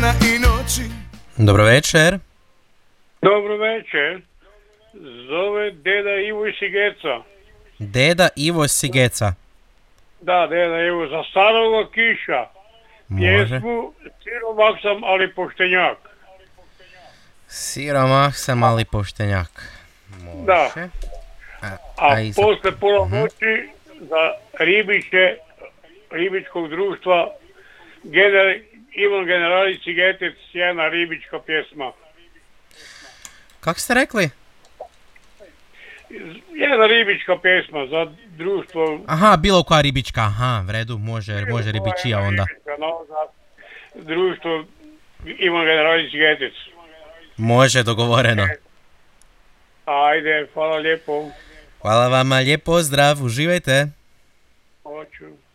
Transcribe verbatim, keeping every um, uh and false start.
dana i noći. Dobro večer. Dobro večer. Zove deda Ivo iz Sigeca. Deda Ivo Sigeca. Da, deda Ivo, za staroga kiša. Može. Pjesmu Siromah sam, ali poštenjak. Siromah sam, ali poštenjak. Može. Da. A, A, a iza- posle pola Mhm. noći za ribiće ribičkog društva gener, Ivan Generalić Sigetec, jedna ribička pjesma. Kako ste rekli? Jedna ribička pjesma za društvo. Aha, bilo koja ribička. Aha, v redu, može, može ribičija onda. Ribička, no, za društvo Ivan Generalić Sigetec. Može, dogovoreno. Ajde, hvala lijepo. Hvala vama, lijep pozdrav, uživajte. Hoću.